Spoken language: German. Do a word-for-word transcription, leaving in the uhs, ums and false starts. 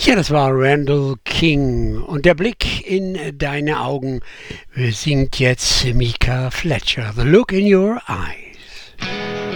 Ja, das war Randall King und der Blick in deine Augen singt jetzt Mika Fletcher. The Look in Your Eye.